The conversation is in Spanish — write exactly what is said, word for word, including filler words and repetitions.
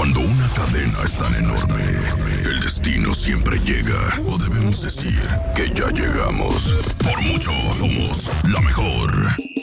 Cuando una cadena es tan enorme, el destino siempre llega. O debemos decir que ya llegamos. Por mucho somos la mejor.